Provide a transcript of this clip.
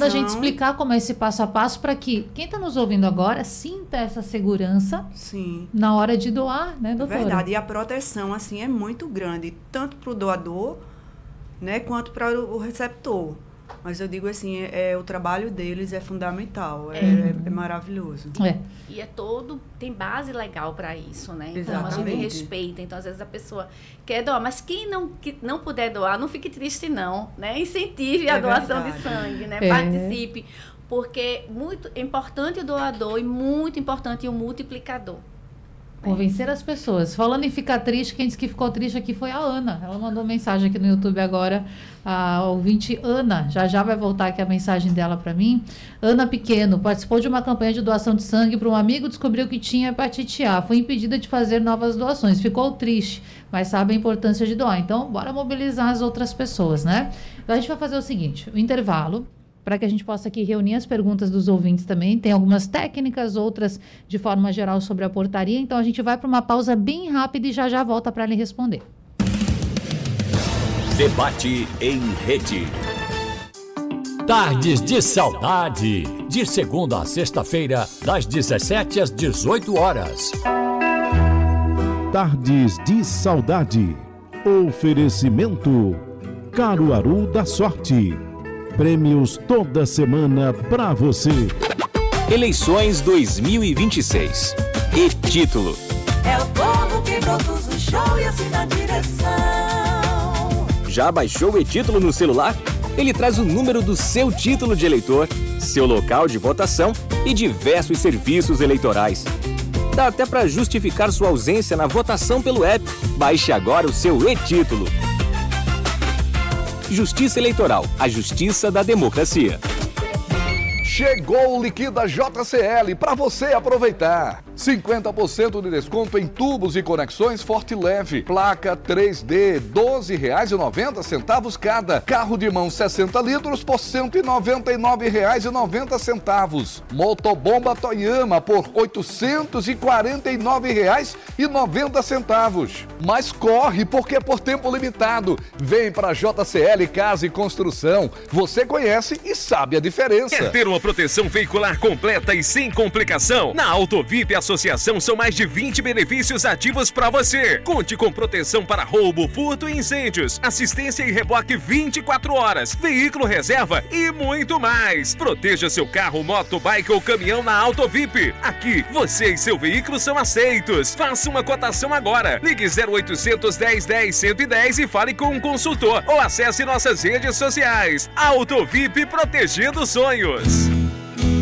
da gente explicar como é esse passo a passo para que quem está nos ouvindo agora sinta essa segurança na hora de doar, né, doutora? Verdade, e a proteção, assim, é muito grande, tanto para o doador, né, quanto para o receptor. Mas eu digo assim, o trabalho deles é fundamental, é maravilhoso. E tem base legal para isso, né? Então Exatamente. a gente respeita. Então, às vezes a pessoa quer doar, mas quem não puder doar, não fique triste não, né? Incentive a doação de sangue, né? Participe, porque muito importante o doador e muito importante o multiplicador. Convencer as pessoas. Falando em ficar triste, quem disse que ficou triste aqui foi a Ana. Ela mandou mensagem aqui no YouTube agora, a ouvinte Ana. Já vai voltar aqui a mensagem dela para mim. Ana Pequeno participou de uma campanha de doação de sangue para um amigo, descobriu que tinha hepatite A. Foi impedida de fazer novas doações. Ficou triste, mas sabe a importância de doar. Então, bora mobilizar as outras pessoas, né? Então, a gente vai fazer o seguinte, o intervalo, para que a gente possa aqui reunir as perguntas dos ouvintes também. Tem algumas técnicas, outras de forma geral sobre a portaria. Então, a gente vai para uma pausa bem rápida e já volta para lhe responder. Debate em rede. Tardes de Saudade. De segunda a sexta-feira, das 17 às 18 horas. Tardes de Saudade. Oferecimento Caruaru da Sorte. Prêmios toda semana para você. Eleições 2026. E título. É o povo que produz o show e assina a direção. Já baixou o e-título no celular? Ele traz o número do seu título de eleitor, seu local de votação e diversos serviços eleitorais. Dá até para justificar sua ausência na votação pelo app. Baixe agora o seu e-título. Justiça Eleitoral, a justiça da democracia. Chegou o Liquida JCL para você aproveitar. 50% de desconto em tubos e conexões Forte Leve. Placa 3D, R$ 12,90 cada. Carro de mão 60 litros por R$ 199,90. Motobomba Toyama por R$ 849,90. Mas corre, porque é por tempo limitado. Vem para JCL Casa e Construção. Você conhece e sabe a diferença. Quer ter uma proteção veicular completa e sem complicação? Na Autovip Associação são mais de 20 benefícios ativos para você. Conte com proteção para roubo, furto e incêndios, assistência e reboque 24 horas, veículo reserva e muito mais. Proteja seu carro, moto, bike ou caminhão na Autovip. Aqui, você e seu veículo são aceitos. Faça uma cotação agora. Ligue 0800 10 10 110 e fale com um consultor ou acesse nossas redes sociais. Autovip, protegendo sonhos.